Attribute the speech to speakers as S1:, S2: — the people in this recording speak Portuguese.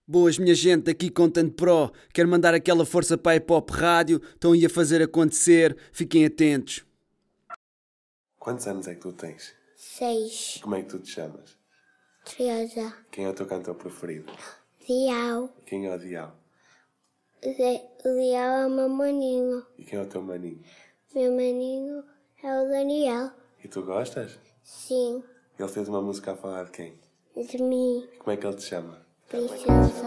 S1: Boas, minha gente, aqui Content Pro. Quero mandar aquela força para a Hip Hop Rádio. Estão aí a fazer acontecer. Fiquem atentos.
S2: Quantos anos é que tu tens?
S3: 6.
S2: Como é que tu te chamas?
S3: Teresa.
S2: Quem é o teu cantor preferido?
S3: Dial.
S2: Quem é o Dial?
S3: Dial é o meu maninho.
S2: E quem é o teu maninho?
S3: Meu maninho é o Daniel.
S2: E tu gostas?
S3: Sim.
S2: Ele fez uma música a falar de quem?
S3: De mim.
S2: Como é que ele te chama?
S3: Princesa.